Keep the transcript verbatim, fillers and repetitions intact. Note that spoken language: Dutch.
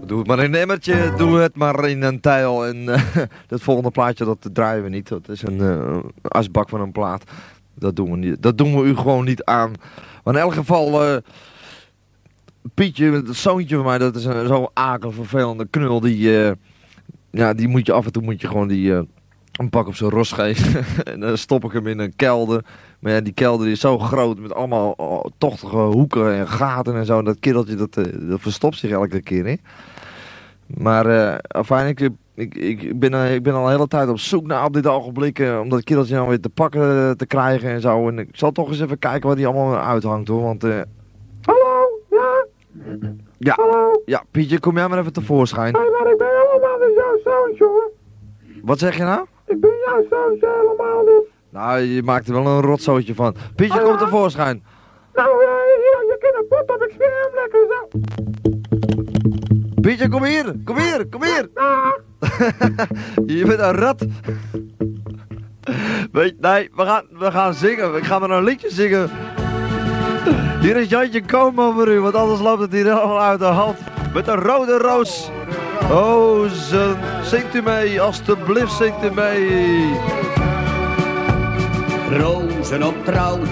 Doe het maar in een emmertje, doe het maar in een tijl. En uh, het volgende plaatje, dat draaien we niet. Dat is een uh, asbak van een plaat. Dat doen we niet. Dat doen we u gewoon niet aan. Maar in elk geval, uh, Pietje, het zoontje van mij, dat is een zo'n akelig vervelende knul. Die, uh, ja, die moet je af en toe moet je gewoon die, uh, een pak op zijn ros geven. En dan stop ik hem in een kelder. Maar ja, die kelder die is zo groot met allemaal oh, tochtige hoeken en gaten en zo. Dat kereltje, dat, uh, dat verstopt zich elke keer, hè. Maar uh, afijn, ik, ik, ik, ben, uh, ik ben al de hele tijd op zoek naar op dit ogenblik. Uh, om dat kereltje nou weer te pakken uh, te krijgen en zo. En ik zal toch eens even kijken wat hij allemaal uithangt, hoor. Want, uh... Hallo, ja? Ja, hallo? Ja, Pietje, kom jij maar even tevoorschijn. Hé, hey, maar ik ben helemaal niet jouw zoontje, hoor. Wat zeg je nou? Ik ben jouw zoontje helemaal niet. Nou, je maakt er wel een rotzootje van. Pietje, kom tevoorschijn. Nou, uh, hier, je kan een pot op, ik smeer hem lekker zo. Pietje, kom hier, kom hier, kom hier. Ah. Je bent een rat. Weet, nee, we gaan, we gaan zingen. Ik ga maar een liedje zingen. Hier is Jantje Komen voor u, want anders loopt het hier allemaal uit de hand. Met een rode roos. Oh, ze, zingt u mee, alstublieft zingt u mee. Rozen op trouwdag.